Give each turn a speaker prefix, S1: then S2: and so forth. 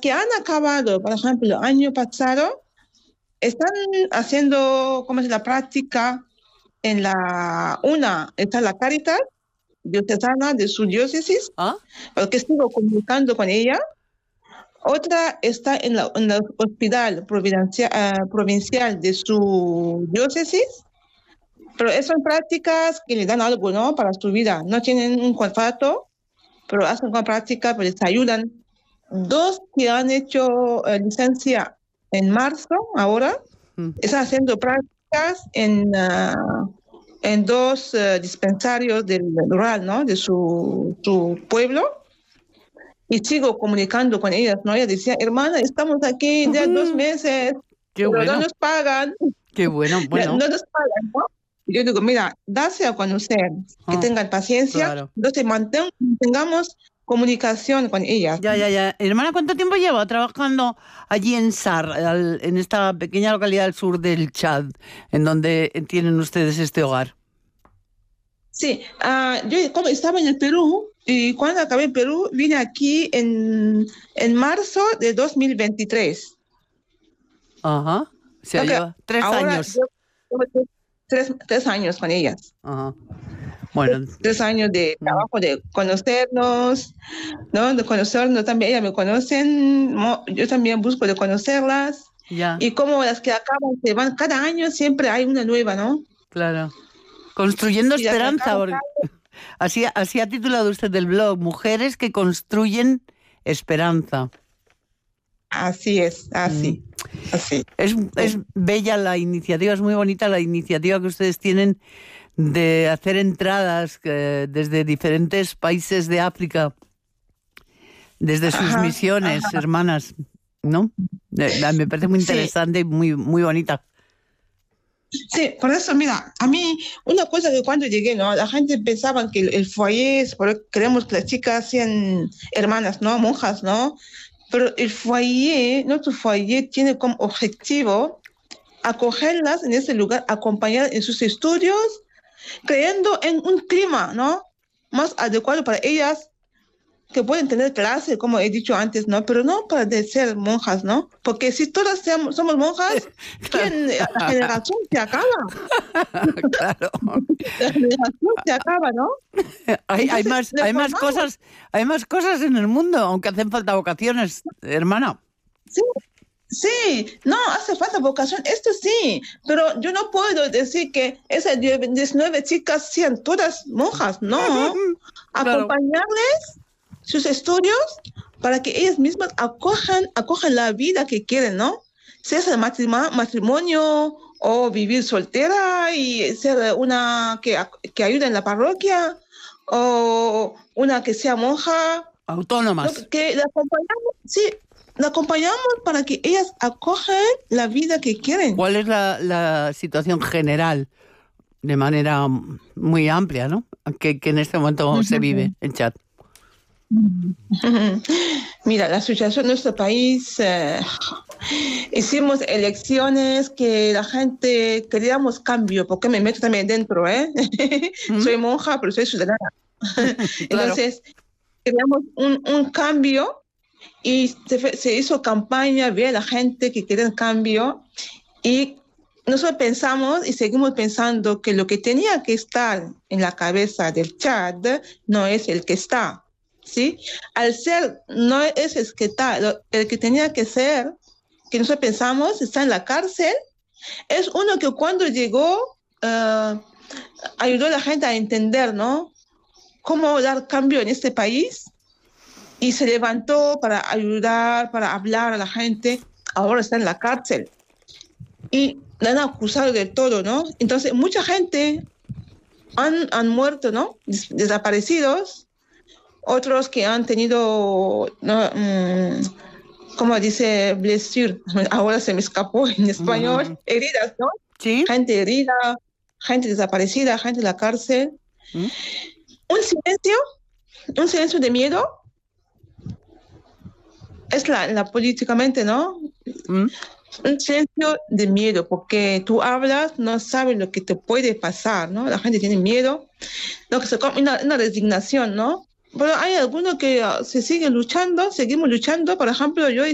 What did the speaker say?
S1: que han acabado, por ejemplo, el año pasado, están haciendo, ¿cómo es la práctica? Una está la Caritas diocesana de su diócesis,
S2: ¿Ah?
S1: porque sigo comunicando con ella. Otra está en el hospital provincial de su diócesis, pero son prácticas que le dan algo, ¿no? Para su vida. No tienen un contrato, pero hacen una práctica, pues les ayudan. Dos que han hecho licencia en marzo, ahora, están haciendo prácticas en dos dispensarios del rural, ¿no? De su pueblo. Y sigo comunicando con ellas, ¿no? Ella decía, hermana, estamos aquí ya 2 meses,
S2: Qué
S1: pero
S2: bueno.
S1: no nos pagan.
S2: Qué bueno, bueno.
S1: No nos pagan, ¿no? Y yo digo, mira, darse a conocer, que tengan paciencia,
S2: claro.
S1: entonces mantengamos comunicación con ellas.
S2: Ya. Hermana, ¿cuánto tiempo lleva trabajando allí en SAR, en esta pequeña localidad al sur del Chad, en donde tienen ustedes este hogar?
S1: Sí, yo como estaba en el Perú, y cuando acabé en Perú, vine aquí en marzo de 2023.
S2: Ajá. O sea,
S1: Okay.
S2: lleva 3
S1: Ahora
S2: años.
S1: Llevo 3 años con ellas.
S2: Ajá. Bueno.
S1: 3 años de trabajo, de conocernos, ¿no? De conocernos también. Ellas me conocen, yo también busco de conocerlas.
S2: Ya.
S1: Y como las que acaban, se van, cada año siempre hay una nueva, ¿no?
S2: Claro. Construyendo esperanza. Así ha titulado usted el blog, Mujeres que construyen esperanza.
S1: Así es, así.
S2: Es bella la iniciativa, es muy bonita la iniciativa que ustedes tienen de hacer entradas desde diferentes países de África, desde sus misiones, hermanas, ¿no? Me parece muy interesante y muy bonita.
S1: Sí, por eso, mira, a mí, una cosa que cuando llegué, ¿no? La gente pensaba que el foyer, queremos que las chicas sean hermanas, ¿no? Monjas, ¿no? Pero el foyer, nuestro foyer tiene como objetivo acogerlas en ese lugar, acompañar en sus estudios, creando en un clima, ¿no? Más adecuado para ellas, que pueden tener clase, como he dicho antes, ¿no? Pero no para ser monjas, ¿no? Porque si todas somos monjas, la generación se acaba.
S2: Claro.
S1: La generación se acaba, ¿no?
S2: Hay más cosas en el mundo, aunque hacen falta vocaciones, hermana.
S1: Sí, no, hace falta vocación, esto sí, pero yo no puedo decir que esas 19 chicas sean todas monjas, no. Acompañarles sus estudios para que ellas mismas acojan la vida que quieren, ¿no? Sea el matrimonio o vivir soltera y ser una que ayude en la parroquia o una que sea monja.
S2: Autónomas.
S1: Que la acompañamos para que ellas acojan la vida que quieren.
S2: ¿Cuál es la situación general, de manera muy amplia, ¿no? Que en este momento se vive en Chad?
S1: Mira, la situación de nuestro país, hicimos elecciones que la gente queríamos cambio, porque me meto también dentro, ¿eh? Soy monja, pero soy ciudadana. Entonces, queríamos un cambio y se hizo campaña, ve a la gente que quería cambio y nosotros pensamos y seguimos pensando que lo que tenía que estar en la cabeza del Chad no es el que está. ¿Sí? Al ser, no es el que está, el que tenía que ser, que nosotros pensamos, está en la cárcel, es uno que cuando llegó ayudó a la gente a entender, ¿no? Cómo dar cambio en este país y se levantó para ayudar, para hablar a la gente, ahora está en la cárcel y le han acusado de todo, ¿no? Entonces mucha gente han muerto, ¿no? Desaparecidos. Otros que han tenido, ¿no? ¿Cómo dice? Blessure. Ahora se me escapó en español. Heridas, ¿no?
S2: Sí.
S1: Gente herida, gente desaparecida, gente en la cárcel. Un silencio de miedo. Es la políticamente, ¿no? Un silencio de miedo, porque tú hablas, no sabes lo que te puede pasar, ¿no? La gente tiene miedo. Lo que se come una resignación, ¿no? Pero hay algunos que se siguen luchando, seguimos luchando. Por ejemplo, yo